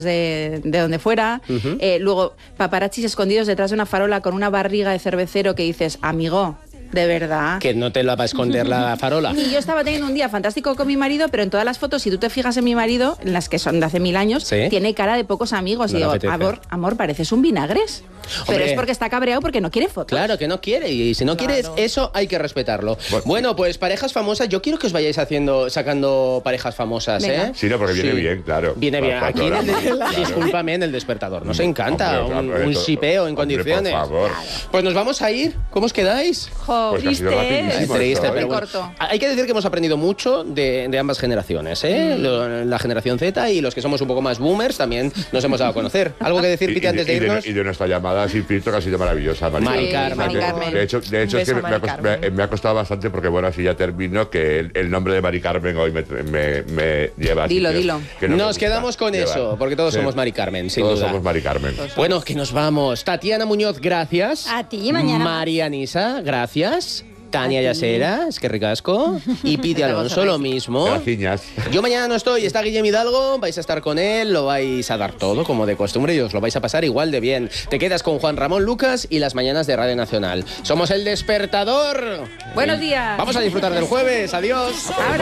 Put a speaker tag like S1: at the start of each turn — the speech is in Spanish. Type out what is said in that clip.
S1: de donde fuera, luego paparazzis escondidos detrás de una farola con una barriga de cervecero que dices, amigo, de verdad.
S2: Que no te la va a esconder la farola.
S1: Y yo estaba teniendo un día fantástico con mi marido, pero en todas las fotos, si tú te fijas en mi marido, en las que son de hace 1000 años,
S2: ¿sí?
S1: Tiene cara de pocos amigos.
S2: No
S1: y digo,
S2: apetece.
S1: amor, pareces un vinagres. Pero
S2: Hombre,
S1: es porque está cabreado porque no quiere fotos.
S2: Claro, que no quiere. Y si no quieres eso, hay que respetarlo. Bueno, pues parejas famosas. Yo quiero que os vayáis sacando parejas famosas,
S1: Venga.
S2: ¿eh?
S3: Sí, no, porque viene bien, claro.
S2: Viene bien. Aquí, discúlpame, en el despertador. Nos encanta un shipeo en condiciones.
S3: Por favor.
S2: Pues nos vamos a ir. ¿Cómo os quedáis?
S1: Jo,
S3: Pues que ha sido
S1: triste.
S3: rapidísimo
S2: Triste,
S3: esto, ¿eh?
S2: pero bueno.
S1: Corto.
S2: Hay que decir que hemos aprendido mucho de ambas generaciones, ¿eh? La generación Z y los que somos un poco más boomers también nos hemos dado a conocer. ¿Algo que decir, Piti, antes de irnos?
S3: Y de nuestra llamada sin filtro, que ha sido maravillosa,
S2: Mari Carmen.
S1: Mari Carmen.
S3: De hecho es que
S4: Beso, Mari Carmen.
S3: me ha costado bastante porque, bueno, así ya termino, que el nombre de Mari Carmen hoy me lleva a
S1: Dilo,
S3: sitios
S1: dilo.
S3: que no me
S2: Nos
S3: gusta
S2: quedamos con
S3: llevar.
S2: eso, porque todos
S3: Sí.
S2: somos Mari Carmen, sin
S3: Todos
S2: duda.
S3: somos Mari Carmen.
S2: Bueno, que nos vamos. Tatiana Muñoz, gracias.
S4: A ti, mañana.
S2: María Nisa, gracias. Tania Yasera, es que ricasco. Y Piti Alonso, lo mismo.
S3: Graciñas.
S2: Yo mañana no estoy, está Guillem Hidalgo, vais a estar con él, lo vais a dar todo como de costumbre y os lo vais a pasar igual de bien. Te quedas con Juan Ramón Lucas y las mañanas de Radio Nacional. Somos El Despertador.
S1: Buenos días.
S2: Vamos a disfrutar del jueves, adiós.